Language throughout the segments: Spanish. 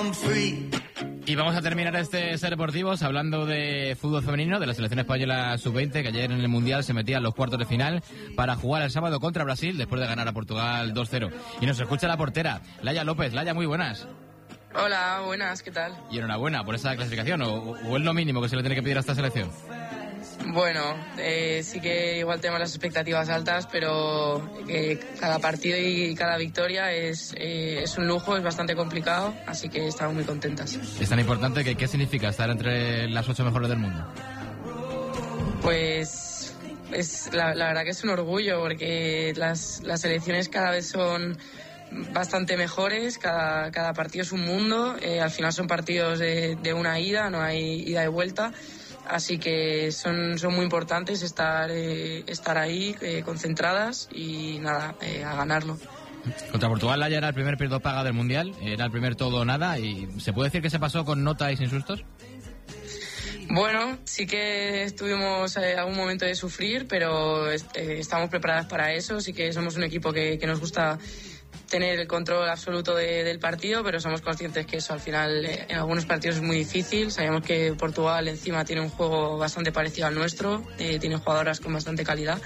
Y vamos a terminar este Ser Deportivos hablando de fútbol femenino, de la selección española sub-20, que ayer en el Mundial se metía en los cuartos de final para jugar el sábado contra Brasil después de ganar a Portugal 2-0. Y nos escucha la portera, Laia López. Laia, muy buenas. Hola, buenas, ¿qué tal? Y enhorabuena por esa clasificación, o es lo mínimo que se le tiene que pedir a esta selección. Bueno, sí que igual tenemos las expectativas altas, pero cada partido y cada victoria es un lujo, es bastante complicado, así que estamos muy contentas. Es tan importante que ¿qué significa estar entre las 8 mejores del mundo? Pues la verdad que es un orgullo, porque las selecciones cada vez son bastante mejores, cada partido es un mundo, al final son partidos de una ida, no hay ida y vuelta. Así que son muy importantes estar ahí concentradas y nada, a ganarlo. Contra Portugal, Laia era el primer periodo paga del Mundial, era el primer todo o nada, y ¿se puede decir que se pasó con nota y sin sustos? Bueno, sí que estuvimos algún momento de sufrir, pero estamos preparadas para eso. Sí que somos un equipo que nos gusta tener el control absoluto del partido, pero somos conscientes que eso al final en algunos partidos es muy difícil. Sabemos que Portugal encima tiene un juego bastante parecido al nuestro, tiene jugadoras con bastante calidad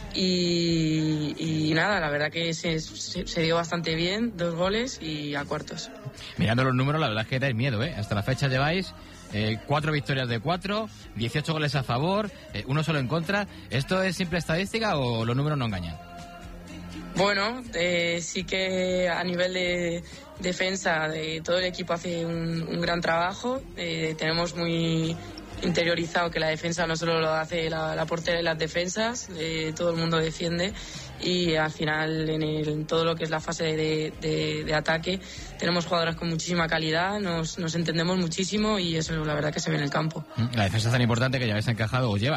y nada, la verdad que se dio bastante bien, 2 goles y a cuartos. Mirando los números, la verdad es que dais miedo, ¿eh? Hasta la fecha lleváis 4 victorias de 4, 18 goles a favor, 1 solo en contra. ¿Esto es simple estadística o los números no engañan? Bueno, sí que a nivel de defensa todo el equipo hace un gran trabajo. Tenemos muy interiorizado que la defensa no solo lo hace la portera y las defensas, todo el mundo defiende, y al final en todo lo que es la fase de ataque tenemos jugadoras con muchísima calidad, nos entendemos muchísimo y eso la verdad que se ve en el campo. La defensa es tan importante que ya habéis encajado o lleva